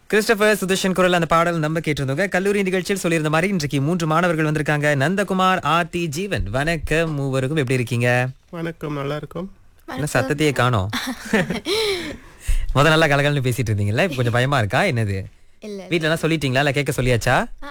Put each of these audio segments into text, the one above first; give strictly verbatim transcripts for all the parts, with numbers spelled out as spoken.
Christopher Sudarshan குரல் அந்த பாடல் நம்ம கேட்டிருந்தோங்க. கல்லூரி நிகழ்ச்சியில் சொல்லியிருந்த மாதிரி இன்றைக்கு மூன்று மாணவர்கள் வந்திருக்காங்க. நந்தகுமார், ஆர்த்தி, ஜீவன். வணக்கம் மூவருக்கும், எப்படி இருக்கீங்க? வணக்கம், நல்லா இருக்கும். என்ன சத்தத்தையே காணோம்? முத நல்லா கலகலன்னு பேசிட்டு இருந்தீங்கல்ல, இப்ப கொஞ்சம் பயமா இருக்கா என்னது? வீட்டுல எல்லாம் சொல்லிட்டீங்களா, இல்ல கேட்க சொல்லியாச்சா?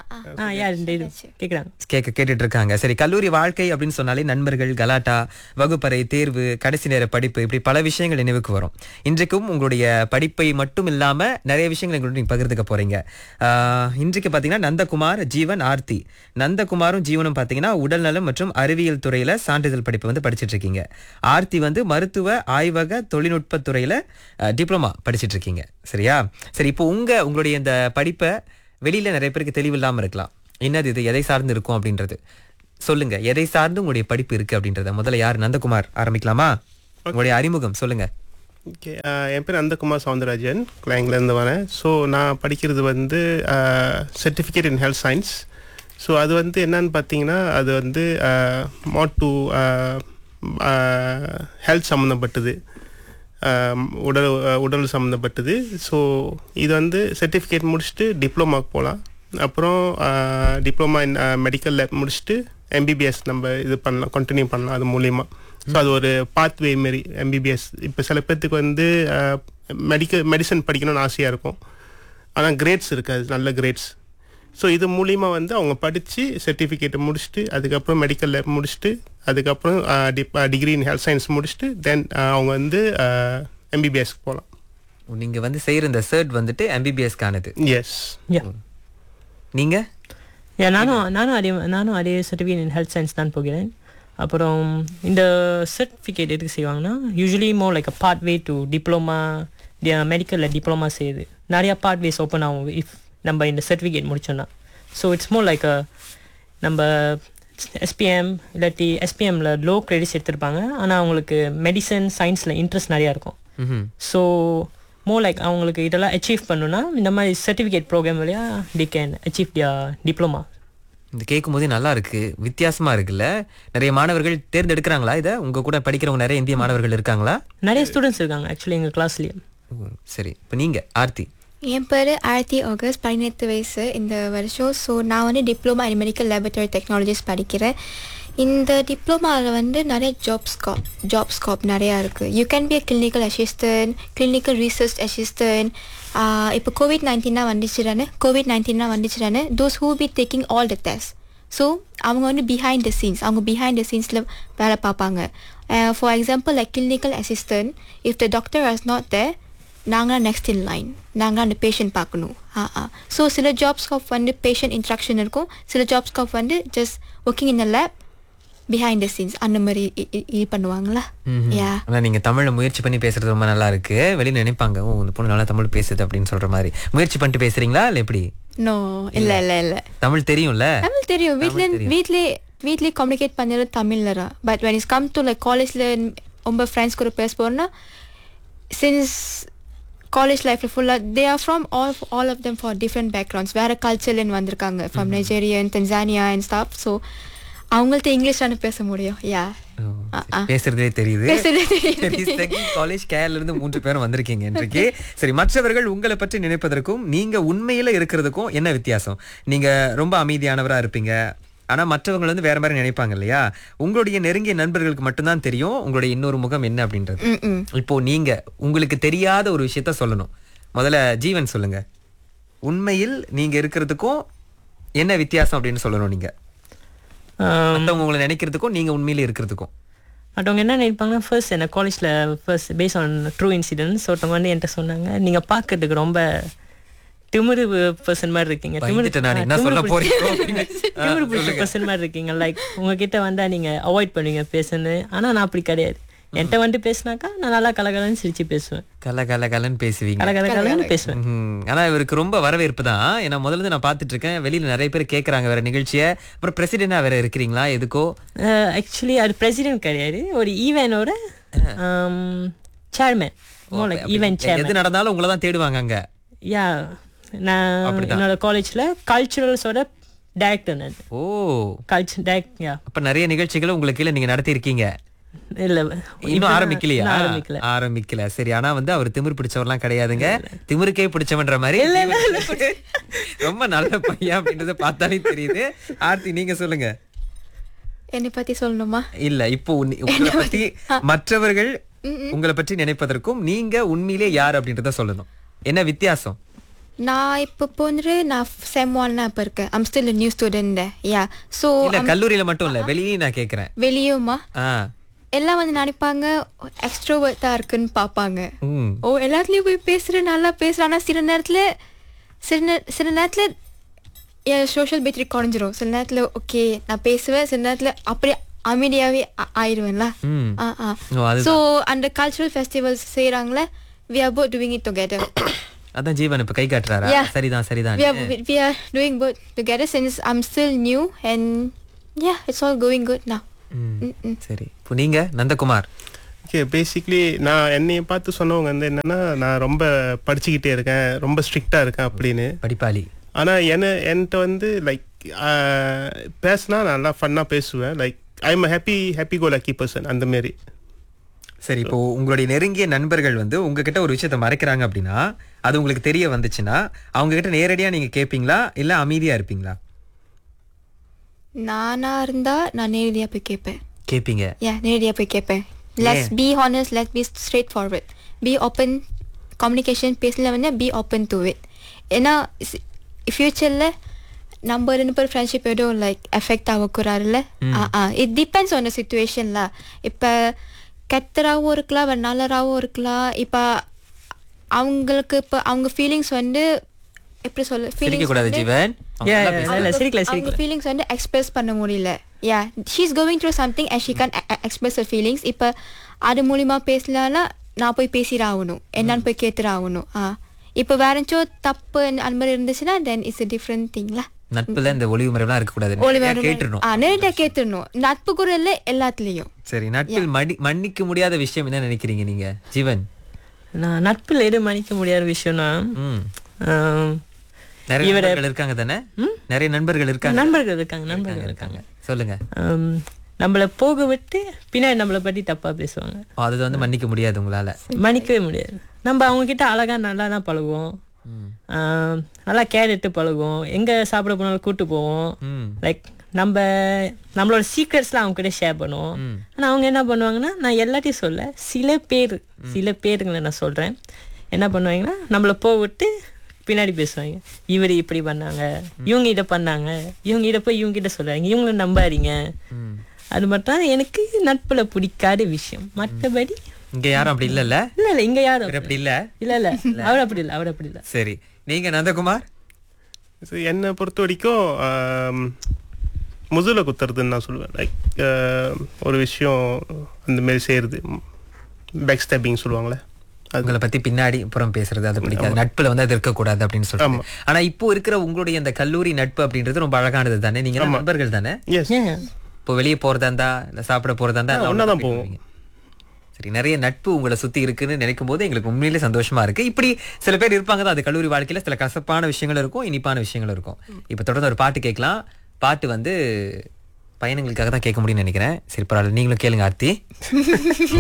கேட்க கேட்டுட்டு இருக்காங்க. சரி, கல்லூரி வாழ்க்கை அப்படின்னு சொன்னாலே நண்பர்கள், கலாட்டா, வகுப்பறை, தேர்வு, கடைசி நேர படிப்பு, இப்படி பல விஷயங்கள் நினைவுக்கு வரும். இன்றைக்கும் உங்களுடைய படிப்பை மட்டும் இல்லாம நிறைய விஷயங்கள் எங்களோட நீங்க பகிர்ந்துக்க போறீங்க. ஆஹ் இன்றைக்கு பாத்தீங்கன்னா நந்தகுமார், ஜீவன், ஆர்த்தி. நந்தகுமாரும் ஜீவனும் பாத்தீங்கன்னா உடல்நலம் மற்றும் அறிவியல் துறையில சான்றிதழ் படிப்பு வந்து படிச்சிட்டு இருக்கீங்க. ஆர்த்தி வந்து மருத்துவ ஆய்வக தொழில்நுட்ப துறையில டிப்ளமா படிச்சிட்டு இருக்கீங்க. சரியா? சரி, இப்போ உங்க உங்களுடைய இந்த படிப்பை வெளியில நிறைய பேருக்கு தெளிவு இல்லாம இருக்கலாம். என்னது இது, எதை சார்ந்து இருக்கும் அப்படின்றது சொல்லுங்க. எதை சார்ந்து உங்களுடைய படிப்பு இருக்கு அப்படின்றத முதல்ல யார்? நந்தகுமார் ஆரம்பிக்கலாமா? உங்களுடைய அறிமுகம் சொல்லுங்க. ஓகே, என் பேர் நந்தகுமார் சவுந்தரராஜன், கிளாங்லேருந்து வரேன். ஸோ நான் படிக்கிறது வந்து certificate in health science. So அது வந்து என்னன்னு பார்த்தீங்கன்னா, அது வந்து மோர் டு ஹெல்த் சம்மந்தப்பட்டது, உடல் உடல் சம்மந்தப்பட்டது. ஸோ இது வந்து சர்டிஃபிகேட் முடிச்சுட்டு டிப்ளமாக்கு போகலாம். அப்புறம் டிப்ளமா இன் மெடிக்கல் லேப் முடிச்சுட்டு எம்பிபிஎஸ் நம்ம இது பண்ணலாம், கண்டினியூ பண்ணலாம் அது மூலிமா. ஸோ அது ஒரு பாத்வே மாரி எம்பிபிஎஸ். இப்போ சில பேர்த்துக்கு வந்து மெடிக்கல் மெடிசன் படிக்கணும்னு ஆசையாக இருக்கும், ஆனால் கிரேட்ஸ் இருக்காது, நல்ல கிரேட்ஸ். ஸோ இது மூலிமா வந்து அவங்க படித்து சர்டிஃபிகேட்டை முடிச்சுட்டு அதுக்கப்புறம் மெடிக்கல் லேப் முடிச்சுட்டு அதுக்கப்புறம் டிகிரி இன் ஹெல்த் சயின்ஸ் முடிச்சுட்டு தென் அவங்க வந்து எம்பிபிஎஸ்க்கு போகலாம். நீங்க வந்து செய்யற இந்த சர்ட் வந்துட்டு எம்பிபிஎஸ்க்கானது. எஸ். நீங்க? நானும் நானும் அதே நானும் அதே சர்டிஃபிகேட் இன் ஹெல்த் சயின்ஸ் தான் போகிறேன். அப்புறம் இந்த சர்டிஃபிகேட் எதுக்கு செய்வாங்கன்னா, usually more like a part way to diploma, மெடிக்கலில் டிப்ளமா செய்யுது. நிறையா பார்ட் வேஸ் ஓப்பன் ஆகும் இஃப் நம்ம இந்த certificate முடிச்சோன்னா. So it's more like அ நம்ம எஸ்பிஎம் இல்லாட்டி எஸ்பிஎம்மில் லோ கிரெடிட்ஸ் எடுத்திருப்பாங்க, ஆனால் அவங்களுக்கு மெடிசன் சயின்ஸில் இன்ட்ரெஸ்ட் நிறையா இருக்கும். ஸோ மோர் லைக் அவங்களுக்கு இதெல்லாம் அச்சீவ் பண்ணணுன்னா இந்த மாதிரி சர்டிஃபிகேட் ப்ரோக்ராம் வழியாக தி கேன் அச்சீவ் தியர் டிப்ளமா. இந்த கேட்கும் போதே நல்லா இருக்கு, வித்தியாசமா இருக்குல்ல. நிறைய மாணவர்கள் தேர்ந்தெடுக்கிறாங்களா இதை? உங்க கூட படிக்கிறவங்க நிறைய இந்திய மாணவர்கள் இருக்காங்களா? நிறைய ஸ்டூடெண்ட்ஸ் இருக்காங்க ஆக்சுவலி எங்கள் கிளாஸ்லேயே. சரி, இப்போ நீங்க ஆர்த்தி? என் பேர் ஆர்த்தி ஆகஸ்ட், பதினெட்டு வயசு இந்த வருஷம். ஸோ நான் வந்து diploma in medical laboratory technologies படிக்கிறேன். இந்த டிப்ளமாவில் வந்து நிறைய ஜாப் ஸ்காப் ஜாப் ஸ்காப் நிறையா இருக்குது. You can be a clinical assistant, clinical research assistant. இப்போ Covid நைன்டீனா வந்துச்சுடானு Covid நைன்டீனா வந்துச்சுடானு those who be taking all the test. So அவங்க வந்து பிஹைண்ட் த சீன்ஸ் அவங்க பிஹைண்ட் த சீன்ஸில் வேலை பார்ப்பாங்க. For example like clinical assistant, if the doctor was not there, நாங்கள் next in line, நாங்கள் அந்த patient பார்க்கணும். ஆ ஆ ஸோ சில ஜாப் ஸ்காப் வந்து பேஷண்ட் இன்ட்ராக்ஷன் இருக்கும், சில ஜாப் ஸ்காப் வந்து just working in the lab behind the scenes அந்த மாதிரி இது பண்ணுவாங்களா. யா, ஆனால் நீங்கள் தமிழில் முயற்சி பண்ணி பேசுறது ரொம்ப நல்லா இருக்கு. வெளியில் நினைப்பாங்க, ஓ இந்த பொண்ணு நல்லா தமிழ் பேசுது அப்படின்னு சொல்ற மாதிரி. முயற்சி பண்ணிட்டு பேசுறீங்களா இல்லை எப்படி? நோ, இல்லை இல்லை இல்லை தமிழ் தெரியும்ல? தமிழ் தெரியும். வீட்டில் வீட்லே வீட்லேயே கம்யூனிகேட் பண்ணுறது தமிழில் தான். But when is come to like காலேஜில் ரொம்ப ஃப்ரெண்ட்ஸ் கூட பேச போகிறோன்னா, சின்ஸ் காலேஜ் லைஃப்பில் ஃபுல்லாக they are from all all of them for different backgrounds, வேறு கல்ச்சர்லேருந்து வந்திருக்காங்க, from Nigerian, Tanzania and staff. So அவங்கள்ட்ட இங்கிலீஷ் தானே பேச முடியும். யா, பேசுறதே தெரியுது. காலேஜ் கேர்ல இருந்து மூன்று பேரும் வந்திருக்கீங்க இன்றைக்கு. சரி, மற்றவர்கள் உங்களை பற்றி நினைப்பதற்கும் நீங்க உண்மையில இருக்கிறதுக்கும் என்ன வித்தியாசம்? நீங்க ரொம்ப அமைதியானவரா இருப்பீங்க, ஆனா மற்றவங்க வந்து வேற மாதிரி நினைப்பாங்க இல்லையா? உங்களுடைய நெருங்கிய நண்பர்களுக்கு மட்டும்தான் தெரியும் உங்களுடைய இன்னொரு முகம் என்ன அப்படின்றது. இப்போ நீங்க உங்களுக்கு தெரியாத ஒரு விஷயத்த சொல்லணும். முதல்ல ஜீவன் சொல்லுங்க, உண்மையில் நீங்க இருக்கிறதுக்கும் என்ன வித்தியாசம் அப்படின்னு சொல்லணும். நீங்க மற்றவங்க உங்களை நினைக்கிறதுக்கும் நீங்க உண்மையில இருக்கிறதுக்கும். மற்றவங்க என்ன நினைப்பாங்கன்னா, ஃபர்ஸ்ட் என்ன காலேஜில் first base on true incidents ஒருத்தவங்க வந்து என்கிட்ட சொன்னாங்க, நீங்கள் பார்க்கறதுக்கு ரொம்ப திமிரு பர்சன் மாதிரி இருக்கீங்க, திமிரு பர்சன் மாதிரி இருக்கீங்க, லைக் உங்ககிட்ட வந்தால் நீங்கள் அவாய்ட் பண்ணுவீங்க பேசுன்னு. ஆனால் நான் அப்படி கிடையாது. என்கிட்ட வந்து பேசினாக்கா நான் நல்லா கலகலன்னு சிரிச்சு பேசுவேன், கல கல கலன்னு பேசுவீங்க, கல கல கலன்னு பேசுவேன். ஆனா இவருக்கு ரொம்ப வரவேற்பு தான். ஏன்னா முதல்ல நான் பார்த்துட்டு இருக்கேன், வெளியில நிறைய பேர் கேட்கறாங்க வேற நிகழ்ச்சியை. அப்புறம் பிரசிடென்டா வேற இருக்கிறீங்களா எதுக்கோ? ஆக்சுவலி அது பிரசிடென்ட் கிடையாது, ஒரு ஈவென்டோட சேர்மேன். Event chairman. எது நடந்தாலும் உங்களை தான் தேடுவாங்க அங்க. யா, நான் என்னோட காலேஜ்ல கல்ச்சுரல்ஸோட டைரக்டர். நான் ஓ கல்ச்சர் டைரக்டர். யா, அப்ப நிறைய நிகழ்ச்சிகளை உங்களுக்கு கீழே நீங்க நடத்தி இருக்கீங்க. இல்ல இன்னும் ஆரம்பிக்கலையா? இன்னும் ஆரம்பிக்கல. ஆரம்பிக்கல. சரி. ஆனா வந்து அவர் திமிர் பிடிச்சவர்லாம் கிடையாதுங்க. திமிருக்கே பிடிச்சவன்ற மாதிரி ரொம்ப நல்ல பையன் அப்படின்றத பார்த்தாலே தெரியுது. ஆர்த்தி, நீங்க சொல்லுங்க. என்னை பத்தி சொல்லணுமா? இல்ல, இப்போ உன்னை- உங்களை பத்தி மற்றவர்கள் உங்களை பற்றி நினைப்பதற்கும் நீங்க உண்மையிலே யார் அப்படின்றத சொல்லணும். என்ன வித்தியாசம்? நான் இப்போ போன்று நான் செம் ஒன் இப்போ இருக்கேன். I'm still new student. Yeah so இல்ல கல்லூரியில மட்டும் இல்ல, வெளியே நான் கேக்குறேன். வெளியுமா ஆ. எல்லாம் வந்து நினைப்பாங்க எக்ஸ்ட்ரோவர்ட்டா இருக்குன்னு பார்ப்பாங்க. ம். ஓ எல்லாத்துலயும் போய் பேசுறேன், நல்லா பேசுறேன். ஆனா சில நேரத்துல சில நே- சில நேரத்துல என் சோஷியல் பேட்டரி குறைஞ்சிரும். சில நேரத்துல ஓகே நான் பேசுவேன், சில நேரத்துல அப்படியே அமைதியாவே ஆ- ஆயிருவேன்ல. ம். ஆ ஆ ஓ, அதுதான். ஸோ அந்த cultural festivals செய்யறாங்களே, we are both doing it together. அதான் ஜீவன் இப்ப கை காட்டுறாரா? Yeah. சரிதான் சரிதான். we are we are doing both together since I'm still new and yeah, it's all going good now. ம். Mm, mm. சரி. இப்போ நீங்க நந்தகுமார். ஓகே, பேசிக்லி நான் என்னைய பார்த்து சொன்னவங்க வந்து என்னன்னா, நான் ரொம்ப படிச்சுக்கிட்டே இருக்கேன், ரொம்ப ஸ்ட்ரிக்டா இருக்கேன் அப்படின்னு. படிப்பாளி. ஆனால் என்ன என்கிட்ட வந்து லைக் பேசினா நல்லா ஃபன்னாக பேசுவேன். Like I am happy happy go lucky person அந்த மாரி. சரி. இப்போ உங்களுடைய நெருங்கிய நண்பர்கள் வந்து உங்ககிட்ட ஒரு விஷயத்த மறைக்கிறாங்க அப்படின்னா, அது உங்களுக்கு தெரிய வந்துச்சுன்னா அவங்க கிட்ட நேரடியா நீங்க கேட்பீங்களா இல்ல அமைதியா இருப்பீங்களா? நானா இருந்தா நான் நேரடியா போய் கேட்பேன். கேட்பீங்க. யா நேரடியா போய் கேட்பேன். Let's be honest, let's be straight forward, be open communication. பேசல வந்து பி ஓப்பன் டு இட். ஏன்னா ஃபியூச்சரில் நம்ம ரெண்டு பேர் ஃப்ரெண்ட்ஷிப் எதுவும் like effect ஆகக்கூடாதுல்ல. Ah ah it depends on the சுச்சுவேஷன்ல. இப்போ கெத்தராகவும் இருக்கலாம், நல்லராகவும் இருக்கலாம். இப்போ அவங்களுக்கு இப்போ அவங்க ஃபீலிங்ஸ் வந்து எப்படி சொல்ல சிரிக்க கூடாது ஃபீலிங்ஸ் ஜீவன். அவங்க Yeah, நல்லா yeah, பேசுறாங்க. இல்ல, சிரிக்கல, அவங்க சிரிக்கல. ஃபீலிங்ஸ் வந்து எக்ஸ்பிரஸ் பண்ண முடியல. Yeah she is going through something and she can express her feelings. இப்போ அது மூலிமா பேசலாம்னா நான் போய் பேசிட ஆகணும், என்னன்னு போய் கேட்டுற ஆகணும். ஆ இப்போ வேறச்சோ தப்பு அந்த மாதிரி இருந்துச்சுன்னா தென் இட்ஸ் a different thingல. நட்புல இந்த ஒளிவு மறைவுலாம் இருக்க கூடாது. கேட்டுறணும். ஆ நேரடியா கேட்டுடணும். நட்பு கூட இல்லை எல்லாத்துலயும். சரி. நட்பில் மடி- மன்னிக்க முடியாத விஷயம் என்ன நினைக்கிறீங்க நீங்க ஜீவன்? நான் நட்பில் எது மன்னிக்க முடியாத விஷயம்னா ம். ஆம், நிறைய இவரை- நண்பர்கள் இருக்காங்க தானே? நிறைய நண்பர்கள் இருக்காங்க. நண்பர்கள் இருக்காங்க நண்பர்கள் இருக்காங்க இருக்காங்க. சொல்லுங்க. ஆம், நம்மளை போக விட்டு பின்னாடி நம்மளை பற்றி தப்பா பேசுவாங்க. ஓ, அது வந்து மன்னிக்க முடியாது உங்களால. மன்னிக்கவே முடியாது. நம்ம அவங்க கிட்ட அழகா நல்லா தான் பழகுவோம், ஆம், நல்லா கேர் எடுத்து பழகுவோம், எங்க சாப்பிட போனாலும் கூட்டு போவோம். ம். லைக் நம்ம நம்மளோட சீக்ரெட்ஸ்லாம் அவங்க கிட்ட ஷேர் பண்ணுவோம். ஆனால் அவங்க என்ன பண்ணுவாங்கன்னா, நான் எல்லாத்தையும் சொல்ல, சில பேர் சில பேருங்களை நான் சொல்கிறேன், என்ன பண்ணுவாங்கன்னா நம்மளை போக விட்டு பின்னாடி பேசுவாங்க. இவர் இப்படி பண்ணாங்க, இவங்க இதை பண்ணாங்க, இவங்க இதை போய் இவங்க கிட்ட சொல்கிறாங்க, இவங்கள நம்பாதீங்க. அது மட்டும் தான் எனக்கு நட்புல பிடிக்காத விஷயம். மற்றபடி இங்க யாரும் அப்படி இல்லல்ல? இல்லை இல்லை இங்கே யாரும் இவர் அப்படி இல்ல. இல்லை இல்லை அவர் அப்படி இல்லை அவர் அப்படி இல்லை. சரி. நீங்க நந்தகுமார்? So, என்னை பொறுத்த வரைக்கும் ஆம், முதுல குத்துறதுன்னு நான் சொல்லுவேன். லைக் ஒரு விஷயம் அந்த மாதிரி செய்யறது, பேக் ஸ்டேப்பிங் சொல்லுவாங்களே அது. உங்களை பத்தி பின்னாடி புறம் பேசுறது அது பிடிக்காது. நட்புல வந்து அது இருக்கக்கூடாது அப்படின்னு சொல்றாங்க. ஆனா இப்போ இருக்கிற உங்களுடைய இந்த கல்லூரி நட்பு அப்படின்றது ரொம்ப அழகானது தானே? நீங்க எல்லாம் நண்பர்கள் தானே? எஸ், ஏன் இப்போ வெளியே போறதா இருந்தா இல்ல சாப்பிட போறதா இருந்தா எல்லாம் ஒண்ணா தான் ஒண்ணா போவீங்க. சரி. நிறைய நட்பு உங்களை சுத்தி இருக்குன்னு நினைக்கும் போது எங்களுக்கு உண்மையிலே சந்தோஷமா இருக்கு. இப்படி சில பேர் இருப்பாங்க தான், அது கல்லூரி வாழ்க்கையில சில கசப்பான விஷயங்கள் இருக்கும், இனிப்பான விஷயங்கள் இருக்கும். இப்ப தொடர்ந்து ஒரு பாட்டு கேட்கலாம். பாட்டு வந்து பயணங்களுக்காக தான் கேட்க முடியும்னு நினைக்கிறேன். சரி, பரவாயில்ல, நீங்களும் கேளுங்க ஆர்த்தி.